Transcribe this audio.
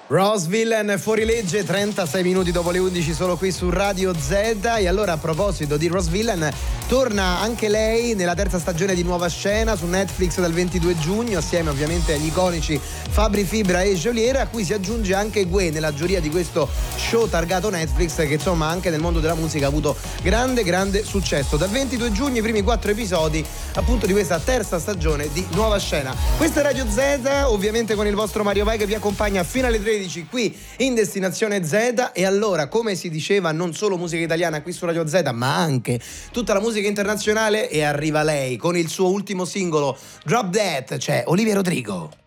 Rose Villain, fuorilegge, 36 minuti dopo le 11 solo qui su Radio Z. E allora, a proposito di Rose Villain, torna anche lei nella terza stagione di Nuova Scena su Netflix dal 22 giugno, assieme ovviamente agli iconici Fabri Fibra e Geolier, a cui si aggiunge anche Gue nella giuria di questo show targato Netflix, che insomma anche nel mondo della musica ha avuto grande successo. Dal 22 giugno i primi 4 episodi appunto di questa terza stagione di Nuova Scena. Questa è Radio Z, ovviamente con il vostro Mario Vai che vi accompagna fino alle 13 qui in Destinazione Z. E allora, come si diceva, non solo musica italiana qui su Radio Z, ma anche tutta la musica internazionale, e arriva lei con il suo ultimo singolo Drop Dead, c'è Olivia Rodrigo.